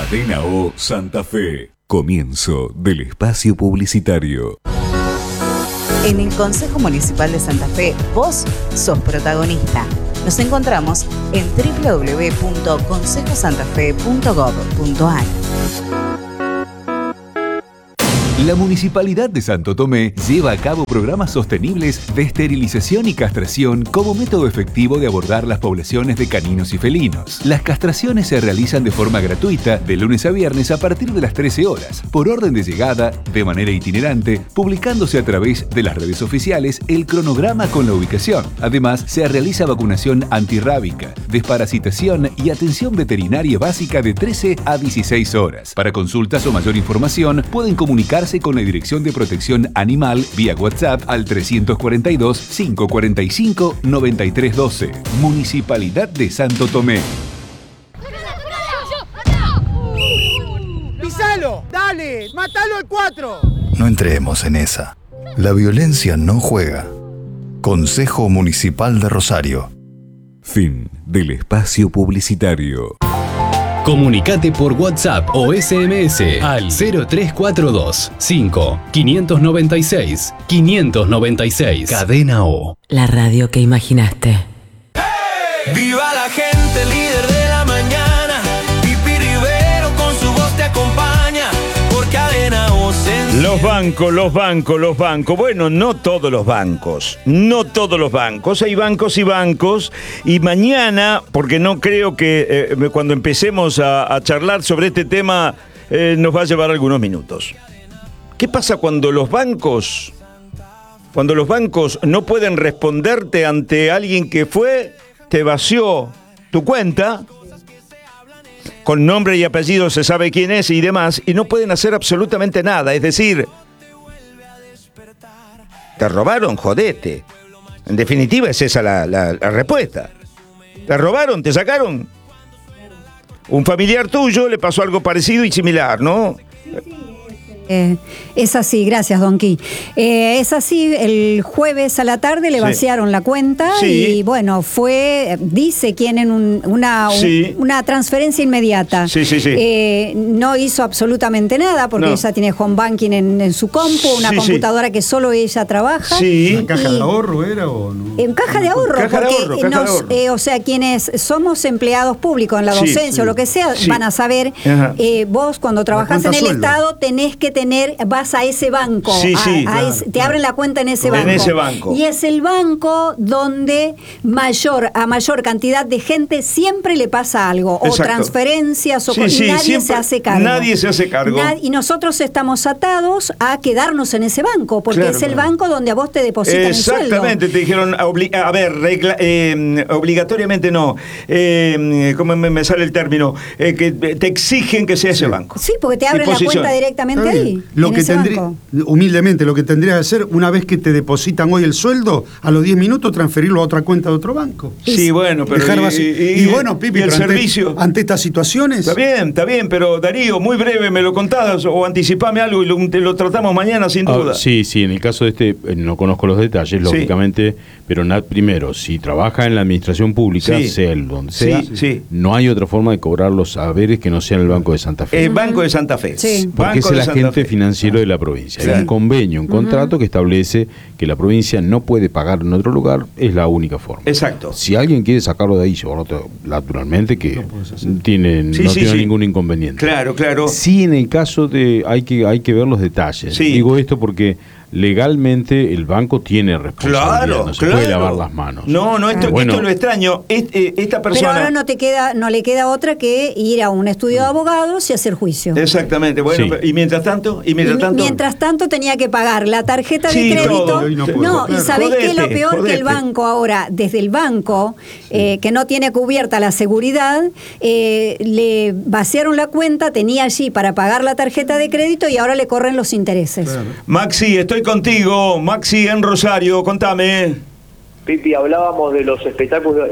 Cadena O Santa Fe. Comienzo del espacio publicitario. En el Consejo Municipal de Santa Fe, vos sos protagonista. Nos encontramos en www.consejosantafe.gov.ar. La Municipalidad de Santo Tomé lleva a cabo programas sostenibles de esterilización y castración como método efectivo de abordar las poblaciones de caninos y felinos. Las castraciones se realizan de forma gratuita de lunes a viernes a partir de las 13 horas, por orden de llegada, de manera itinerante, publicándose a través de las redes oficiales el cronograma con la ubicación. Además, se realiza vacunación antirrábica, desparasitación y atención veterinaria básica de 13 a 16 horas. Para consultas o mayor información, pueden comunicarse con la Dirección de Protección Animal vía WhatsApp al 342-545-9312. Municipalidad de Santo Tomé. ¡Pisalo! ¡Dale! ¡Mátalo al 4! No entremos en esa. La violencia no juega. Consejo Municipal de Rosario. Fin del espacio publicitario. Comunicate por WhatsApp o SMS al 0342 5 596 596. Cadena O. La radio que imaginaste. ¡Viva la gente, líder de la mañana! Pipi Rivero con su voz te acompaña. Por Cadena O. Los bancos. Bueno, no todos los bancos. Hay bancos y bancos. Y mañana, porque no creo que cuando empecemos a charlar sobre este tema nos va a llevar algunos minutos. ¿Qué pasa cuando los bancos no pueden responderte ante alguien que te vació tu cuenta? Con nombre y apellido se sabe quién es y demás, y no pueden hacer absolutamente nada. Es decir, te robaron, jodete. En definitiva es esa la respuesta. Te robaron, te sacaron. Un familiar tuyo le pasó algo parecido y similar, ¿no? Es así, gracias Donqui. Es así, el jueves a la tarde le vaciaron la cuenta y bueno, dice quién en una transferencia inmediata. No hizo absolutamente nada porque ella tiene home banking en su compu, una computadora que solo ella trabaja. ¿En caja de ahorro era o no? En caja de ahorro, o sea, quienes somos empleados públicos en la docencia o lo que sea, van a saber, vos cuando trabajás en el Estado tenés que vas a ese banco, te abren la cuenta en ese banco. Y es el banco donde a mayor cantidad de gente siempre le pasa algo, o transferencias, y nadie se hace cargo. Y nosotros estamos atados a quedarnos en ese banco, porque es el banco donde a vos te depositan el sueldo. Exactamente, te dijeron, obligatoriamente no, ¿cómo me sale el término? Que te exigen que sea ese banco. Sí, porque te abren la cuenta directamente ahí. Humildemente, lo que tendrías que hacer, una vez que te depositan hoy el sueldo, a los 10 minutos transferirlo a otra cuenta de otro banco. Sí, bueno, pero bueno, Pipi, ¿y el servicio? Ante estas situaciones. Está bien, pero Darío, muy breve, me lo contás o anticipame algo y lo tratamos mañana sin duda. Sí, en el caso de no conozco los detalles, lógicamente, pero primero, si trabaja en la administración pública, sea el donde sea, no hay otra forma de cobrar los saberes que no sea en el Banco de Santa Fe. El Banco de Santa Fe. Porque es el agente financiero de la provincia. Hay un convenio, un contrato que establece que la provincia no puede pagar en otro lugar, es la única forma. Exacto. Si alguien quiere sacarlo de ahí, naturalmente que no tiene ningún inconveniente. Claro. Sí, en el caso de hay que ver los detalles. Digo esto porque legalmente el banco tiene responsabilidad, no se puede lavar las manos. Esto es lo extraño. Esta persona. Pero ahora no le queda otra que ir a un estudio de abogados y hacer juicio. Exactamente. Bueno, ¿y mientras tanto? Mientras tanto tenía que pagar la tarjeta de crédito. Y ¿sabés qué es lo peor? Que el banco ahora, desde el banco, que no tiene cubierta la seguridad, le vaciaron la cuenta, tenía allí para pagar la tarjeta de crédito y ahora le corren los intereses. Claro. Maxi, estoy contigo. Maxi en Rosario, contame. Pipi, hablábamos de los espectáculos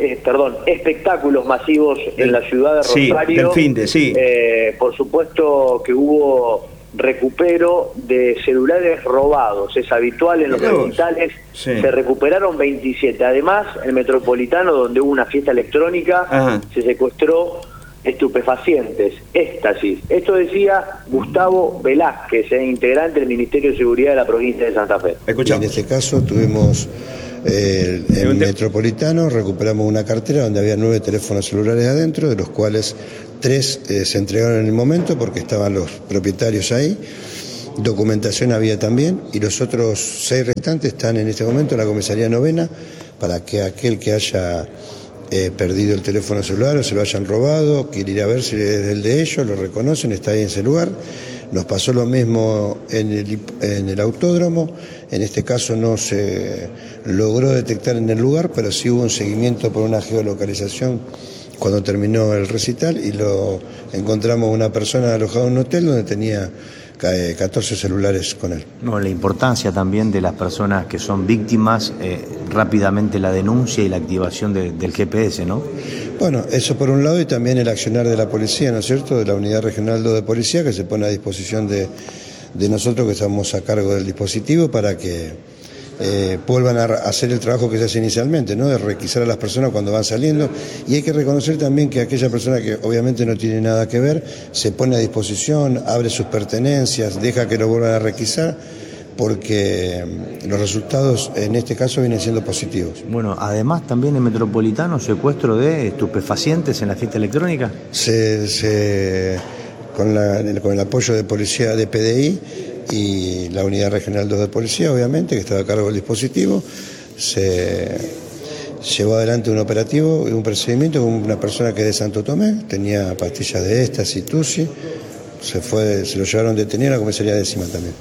masivos en la ciudad de Rosario. Del finde, por supuesto que hubo recupero de celulares robados, es habitual en los recitales. Se recuperaron 27. Además, en el Metropolitano, donde hubo una fiesta electrónica, se secuestró estupefacientes, éxtasis. Esto decía Gustavo Velázquez, integrante del Ministerio de Seguridad de la provincia de Santa Fe. En este caso tuvimos en Metropolitano, recuperamos una cartera donde había 9 teléfonos celulares adentro, de los cuales 3 se entregaron en el momento porque estaban los propietarios ahí. Documentación había también, y los otros 6 restantes están en este momento en la comisaría novena, para que aquel que haya perdido el teléfono celular o se lo hayan robado, quiere ir a ver si es el de ellos, lo reconocen, está ahí en ese lugar. Nos pasó lo mismo en el autódromo. En este caso no se logró detectar en el lugar, pero sí hubo un seguimiento por una geolocalización cuando terminó el recital, y lo encontramos una persona alojada en un hotel donde tenía 14 celulares con él. No, la importancia también de las personas que son víctimas, rápidamente la denuncia y la activación del GPS, ¿no? Bueno, eso por un lado, y también el accionar de la policía, ¿no es cierto?, de la Unidad Regional 2 de Policía, que se pone a disposición de nosotros, que estamos a cargo del dispositivo, para que vuelvan a hacer el trabajo que se hace inicialmente, ¿no?, de requisar a las personas cuando van saliendo. Y hay que reconocer también que aquella persona que obviamente no tiene nada que ver, se pone a disposición, abre sus pertenencias, deja que lo vuelvan a requisar, porque los resultados en este caso vienen siendo positivos. Bueno, además también en Metropolitano, secuestro de estupefacientes en la fiesta electrónica. Con el apoyo de policía de PDI y la Unidad Regional 2 de Policía, obviamente, que estaba a cargo del dispositivo, se llevó adelante un operativo y un procedimiento con una persona que es de Santo Tomé, tenía pastillas de éxtasis, tusi, se lo llevaron detenido a la comisaría décima también.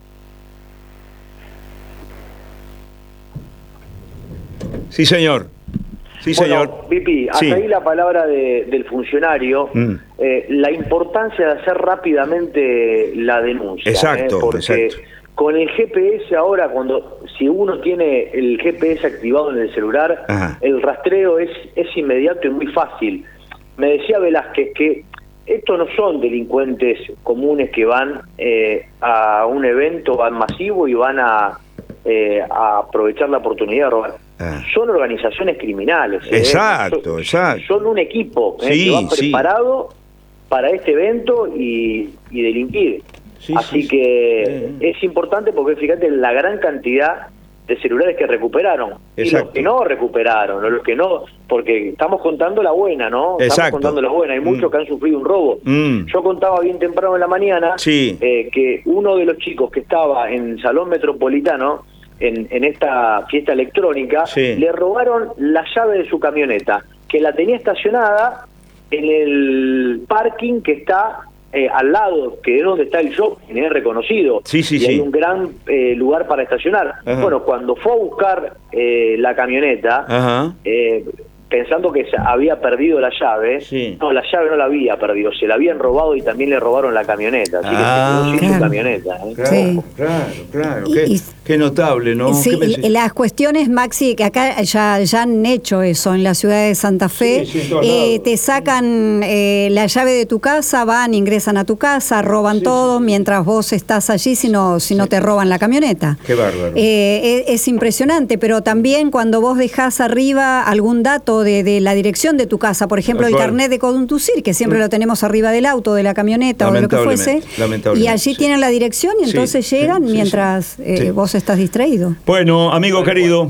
Sí, señor. Sí, señor. Bueno, Pipi, hasta ahí la palabra del funcionario, la importancia de hacer rápidamente la denuncia. Exacto, porque exacto. Con el GPS ahora, si uno tiene el GPS activado en el celular, el rastreo es inmediato y muy fácil. Me decía Velázquez que estos no son delincuentes comunes que van a un evento, van masivo y van a aprovechar la oportunidad de robar. Son organizaciones criminales. Exacto, exacto. Son un equipo que va preparado para este evento y delinquir. Así que es importante, porque fíjate la gran cantidad de celulares que recuperaron. Exacto. Y los que no recuperaron, los que no, porque estamos contando la buena, ¿no? Estamos contando la buena. Hay muchos que han sufrido un robo. Yo contaba bien temprano en la mañana que uno de los chicos que estaba en Salón Metropolitano en esta fiesta electrónica, le robaron la llave de su camioneta, que la tenía estacionada en el parking que está al lado, que es donde está el shopping, es reconocido, y hay un gran lugar para estacionar. Bueno, cuando fue a buscar la camioneta, pensando que había perdido la llave, no, la llave no la había perdido, se la habían robado y también le robaron la camioneta, así que se quedó sin su camioneta. Claro. Qué notable, ¿no? Sí, las cuestiones, Maxi, que acá ya han hecho eso en la ciudad de Santa Fe, te sacan la llave de tu casa, van, ingresan a tu casa, roban todo, mientras vos estás allí, si no te roban la camioneta. Qué bárbaro. Es impresionante, pero también cuando vos dejás arriba algún dato de la dirección de tu casa, por ejemplo, el carnet de conducir, que siempre lo tenemos arriba del auto, de la camioneta o de lo que fuese, y allí tienen la dirección y entonces llegan mientras vos estás distraído. Bueno, amigo querido,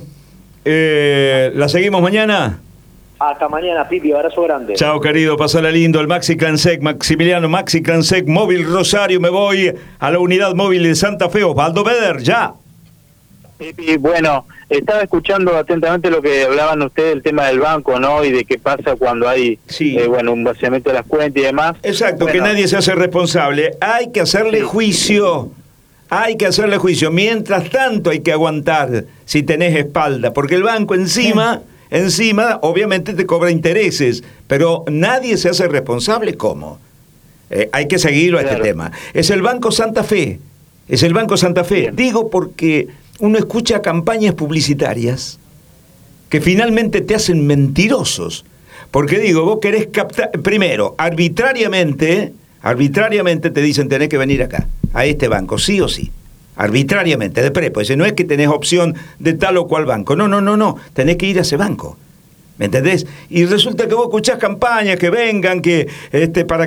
¿la seguimos mañana? Hasta mañana, Pipi, abrazo grande. Chao, querido, pasala lindo. El Maxi Clansec, Maximiliano Maxi Clansec, móvil Rosario. Me voy a la unidad móvil de Santa Fe. Osvaldo Beder, ya. Pipi, bueno, estaba escuchando atentamente lo que hablaban ustedes del tema del banco, ¿no? Y de qué pasa cuando hay, un vaciamiento de las cuentas y demás. Exacto, que nadie se hace responsable. Hay que hacerle juicio. Hay que hacerle juicio. Mientras tanto hay que aguantar si tenés espalda, porque el banco encima obviamente te cobra intereses, pero nadie se hace responsable. ¿Cómo? Hay que seguirlo a este tema. Es el Banco Santa Fe. Es el Banco Santa Fe. Bien. Digo porque uno escucha campañas publicitarias que finalmente te hacen mentirosos. Porque digo, vos querés captar, primero, arbitrariamente te dicen tenés que venir acá, a este banco, sí o sí. Arbitrariamente, de prepo. No es que tenés opción de tal o cual banco. No. Tenés que ir a ese banco. ¿Me entendés? Y resulta que vos escuchás campañas que vengan, para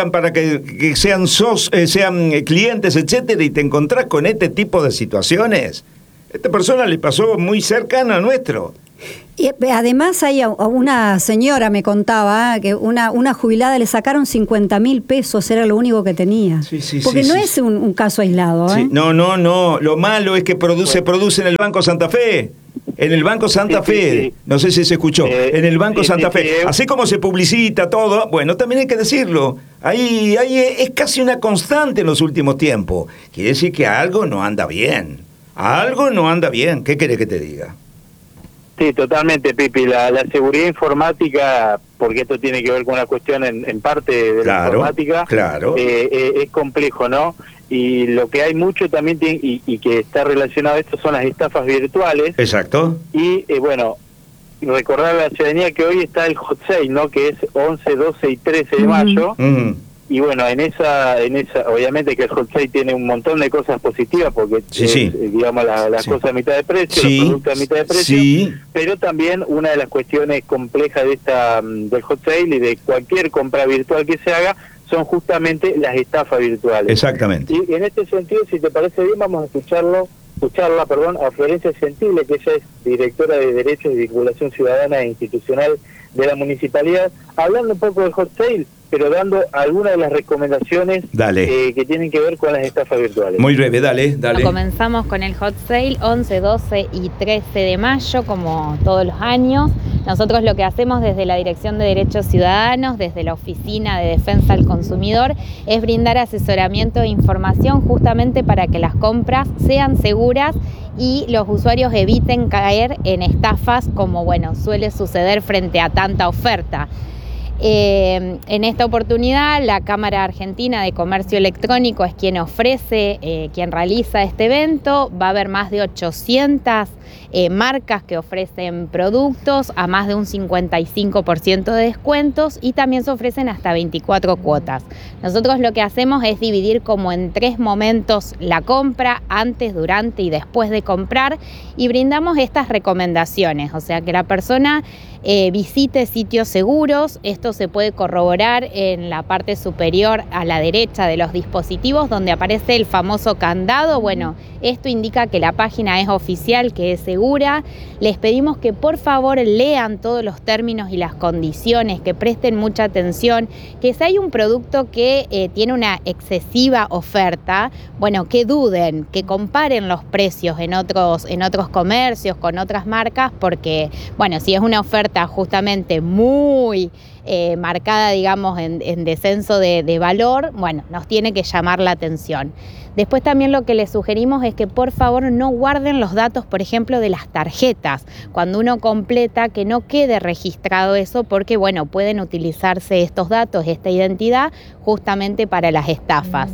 que sean clientes, etcétera, y te encontrás con este tipo de situaciones. Esta persona le pasó muy cercana a nuestro. Y además hay a una señora, me contaba, que una jubilada le sacaron 50.000 pesos, era lo único que tenía. Porque no es un caso aislado. Sí. No. Lo malo es que produce en el Banco Santa Fe. En el Banco Santa Fe, no sé si se escuchó, en el Banco Santa Fe. Así como se publicita todo, bueno, también hay que decirlo. Ahí es casi una constante en los últimos tiempos. Quiere decir que algo no anda bien. Algo no anda bien. ¿Qué querés que te diga? Sí, totalmente, Pipi. La seguridad informática, porque esto tiene que ver con una cuestión en parte de la informática, es complejo, ¿no? Y lo que hay mucho también y que está relacionado a esto son las estafas virtuales. Exacto. Y bueno, recordar a la ciudadanía que hoy está el hot sale, ¿no? Que es 11, 12 y 13 de mayo. Y bueno, en esa obviamente que el hot sale tiene un montón de cosas positivas porque digamos las cosas a mitad de precio, los productos a mitad de precio, pero también una de las cuestiones complejas de del hot sale y de cualquier compra virtual que se haga son justamente las estafas virtuales. Exactamente. Y en este sentido, si te parece bien, vamos a escucharla, a Florencia Gentile, que ella es directora de Derechos y Vinculación Ciudadana e Institucional de la Municipalidad, hablando un poco del hot sale, pero dando algunas de las recomendaciones que tienen que ver con las estafas virtuales. Muy breve, dale. Comenzamos con el hot sale 11, 12 y 13 de mayo, como todos los años. Nosotros lo que hacemos desde la Dirección de Derechos Ciudadanos, desde la Oficina de Defensa al Consumidor, es brindar asesoramiento e información justamente para que las compras sean seguras y los usuarios eviten caer en estafas como, suele suceder frente a tanta oferta. En esta oportunidad la Cámara Argentina de Comercio Electrónico es quien ofrece, quien realiza este evento. Va a haber más de 800 marcas que ofrecen productos a más de un 55% de descuentos y también se ofrecen hasta 24 cuotas. Nosotros lo que hacemos es dividir como en 3 momentos la compra, antes, durante y después de comprar, y brindamos estas recomendaciones, o sea que la persona visite sitios seguros. Esto se puede corroborar en la parte superior a la derecha de los dispositivos donde aparece el famoso candado. Esto indica que la página es oficial, que es segura. Les pedimos que por favor lean todos los términos y las condiciones, que presten mucha atención, que si hay un producto que tiene una excesiva oferta, que duden, que comparen los precios en otros comercios, con otras marcas, porque si es una oferta justamente muy marcada, digamos, en descenso de valor, nos tiene que llamar la atención. Después también lo que les sugerimos es que por favor no guarden los datos, por ejemplo, de las tarjetas. Cuando uno completa, que no quede registrado eso, porque pueden utilizarse estos datos, esta identidad, justamente para las estafas.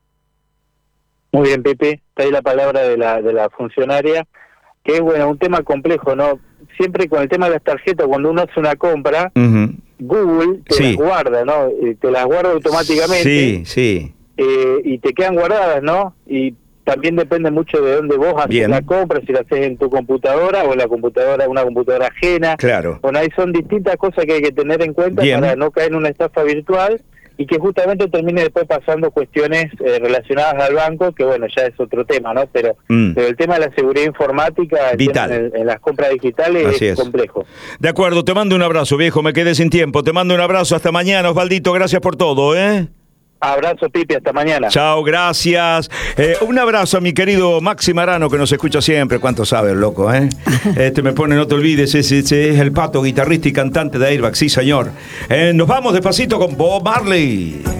Muy bien, Pepe, está ahí la palabra de la funcionaria, que es un tema complejo, ¿no? Siempre con el tema de las tarjetas, cuando uno hace una compra, Google te las guarda, ¿no? Te las guarda automáticamente. Y te quedan guardadas, ¿no? Y también depende mucho de dónde vos haces la compra, si la haces en tu computadora o en una computadora ajena. Claro. Ahí son distintas cosas que hay que tener en cuenta para no caer en una estafa virtual y que justamente termine después pasando cuestiones relacionadas al banco, que ya es otro tema, ¿no? Pero el tema de la seguridad informática vital en las compras digitales es complejo. De acuerdo, te mando un abrazo, viejo, me quedé sin tiempo. Te mando un abrazo, hasta mañana, Osvaldito, gracias por todo, Abrazo, Pipi, hasta mañana. Chao, gracias. Un abrazo a mi querido Maxi Marano, que nos escucha siempre. ¿Cuánto sabe el loco, me pone, no te olvides, ese es el Pato, guitarrista y cantante de Airbag, sí, señor. Nos vamos despacito con Bob Marley.